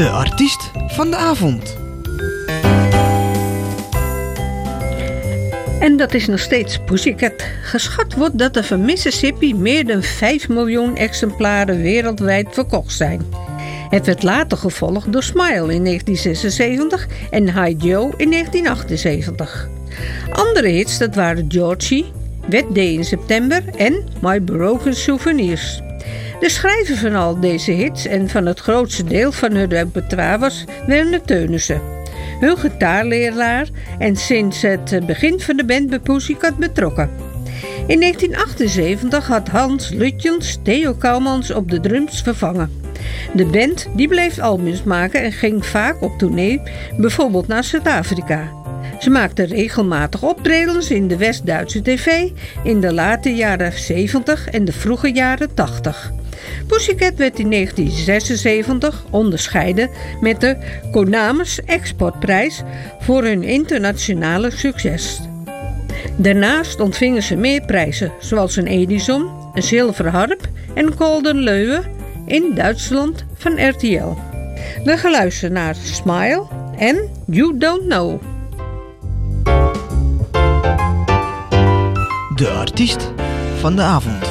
De artiest van de avond. En dat is nog steeds Pussycat. Geschat wordt dat er van Mississippi meer dan 5 miljoen exemplaren wereldwijd verkocht zijn. Het werd later gevolgd door Smile in 1976 en Hi Joe in 1978. Andere hits dat waren Georgie, Wet Day in September en My Broken Souvenirs. De schrijver van al deze hits en van het grootste deel van hun repertoire was Werner Teunissen, hun gitaarleraar en sinds het begin van de band bij Pussycat betrokken. In 1978 had Hans Lutjens Theo Kouwmans op de drums vervangen. De band die bleef albums maken en ging vaak op tournee, bijvoorbeeld naar Zuid-Afrika. Ze maakten regelmatig optredens in de West-Duitse tv in de late jaren 70 en de vroege jaren 80. Pussycat werd in 1976 onderscheiden met de Konamis Exportprijs voor hun internationale succes. Daarnaast ontvingen ze meer prijzen, zoals een Edison, een zilveren harp en een Golden Leeuwen in Duitsland van RTL. We gaan luisteren naar Smile en You Don't Know. De artiest van de avond.